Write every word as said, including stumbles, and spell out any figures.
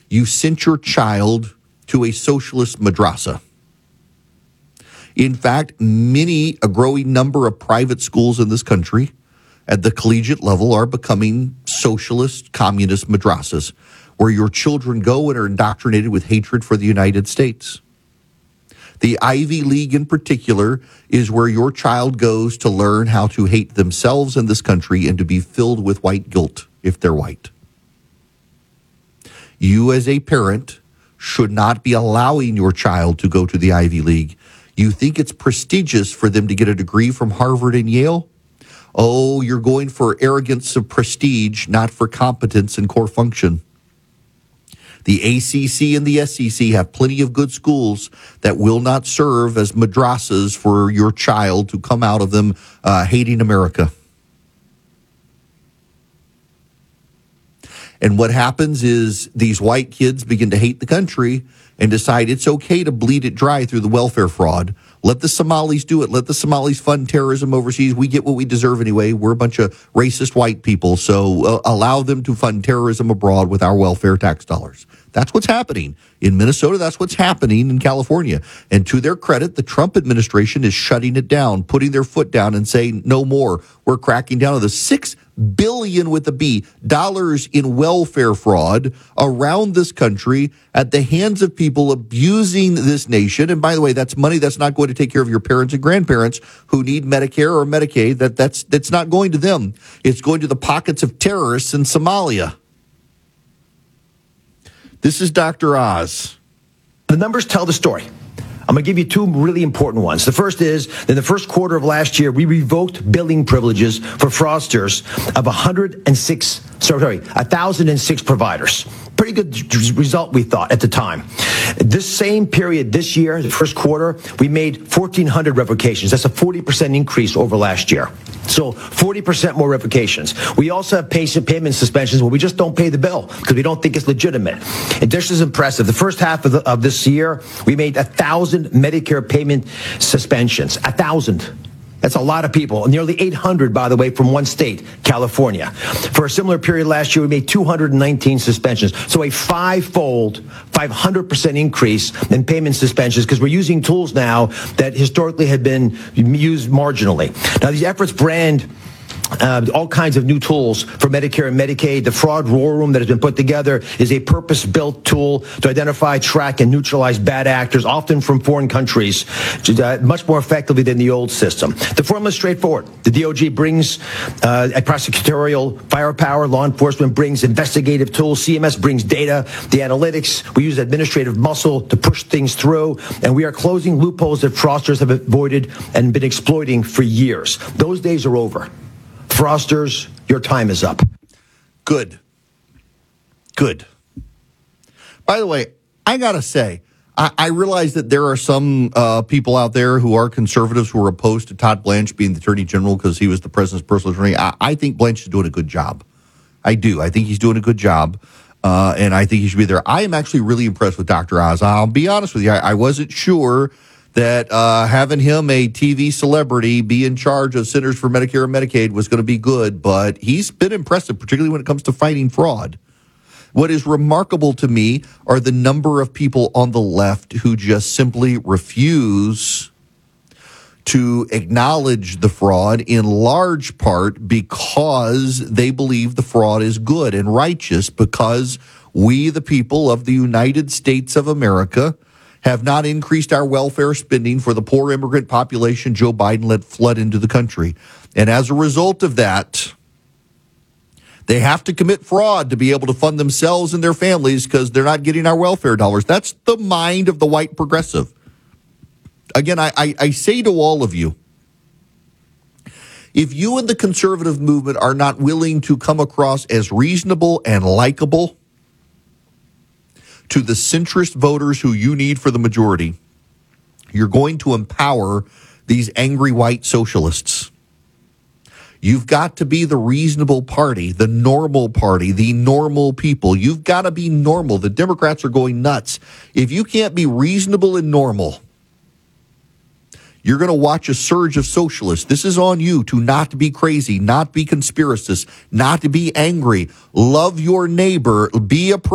you sent your child to a socialist madrasa. In fact, many, a growing number of private schools in this country at the collegiate level are becoming socialist, communist madrasas, where your children go and are indoctrinated with hatred for the United States. The Ivy League in particular is where your child goes to learn how to hate themselves and this country and to be filled with white guilt if they're white. You as a parent should not be allowing your child to go to the Ivy League. You think it's prestigious for them to get a degree from Harvard and Yale? Oh, you're going for arrogance of prestige, not for competence and core function. The A C C and the S E C have plenty of good schools that will not serve as madrasas for your child to come out of them uh, hating America. And what happens is these white kids begin to hate the country and decide it's okay to bleed it dry through the welfare fraud. Let the Somalis do it. Let the Somalis fund terrorism overseas. We get what we deserve anyway. We're a bunch of racist white people, so uh, allow them to fund terrorism abroad with our welfare tax dollars. That's what's happening in Minnesota. That's what's happening in California. And to their credit, the Trump administration is shutting it down, putting their foot down and saying, no more. We're cracking down on the six billion with a B dollars in welfare fraud around this country at the hands of people abusing this nation. And by the way, that's money that's not going to take care of your parents and grandparents who need Medicare or Medicaid. That that's that's not going to them. It's going to the pockets of terrorists in Somalia. This is Doctor Oz. The numbers tell the story. I'm going to give you two really important ones. The first is, in the first quarter of last year, we revoked billing privileges for fraudsters of one hundred six, sorry, one thousand six providers. Pretty good result, we thought, at the time. This same period this year, the first quarter, we made fourteen hundred revocations. That's a forty percent increase over last year. So forty percent more revocations. We also have patient payment suspensions where we just don't pay the bill because we don't think it's legitimate. And this is impressive. The first half of, the, of this year, we made one thousand Medicare payment suspensions. one thousand. That's a lot of people. Nearly eight hundred, by the way, from one state, California. For a similar period last year, we made two hundred nineteen suspensions. So a five-fold, five hundred percent increase in payment suspensions because we're using tools now that historically had been used marginally. Now, these efforts brand Uh, all kinds of new tools for Medicare and Medicaid. The fraud war room that has been put together is a purpose-built tool to identify, track, and neutralize bad actors, often from foreign countries, uh, much more effectively than the old system. The formula is straightforward. The D O J brings uh, a prosecutorial firepower. Law enforcement brings investigative tools. C M S brings data, the analytics. We use administrative muscle to push things through, and we are closing loopholes that fraudsters have avoided and been exploiting for years. Those days are over. Fraudsters, your time is up. Good. Good. By the way, I got to say, I, I realize that there are some uh, people out there who are conservatives who are opposed to Todd Blanche being the Attorney General because he was the president's personal attorney. I, I think Blanche is doing a good job. I do. I think he's doing a good job, uh, and I think he should be there. I am actually really impressed with Doctor Oz. I'll be honest with you. I, I wasn't sure that uh, having him, a T V celebrity, be in charge of Centers for Medicare and Medicaid was going to be good, but he's been impressive, particularly when it comes to fighting fraud. What is remarkable to me are the number of people on the left who just simply refuse to acknowledge the fraud, in large part because they believe the fraud is good and righteous, because we, the people of the United States of America, have not increased our welfare spending for the poor immigrant population Joe Biden let flood into the country. And as a result of that, they have to commit fraud to be able to fund themselves and their families because they're not getting our welfare dollars. That's the mind of the white progressive. Again, I, I, I say to all of you, if you and the conservative movement are not willing to come across as reasonable and likable to the centrist voters who you need for the majority, you're going to empower these angry white socialists. You've got to be the reasonable party, the normal party, the normal people. You've got to be normal. The Democrats are going nuts. If you can't be reasonable and normal, you're going to watch a surge of socialists. This is on you to not be crazy, not be conspiracists, not to be angry. Love your neighbor. Be a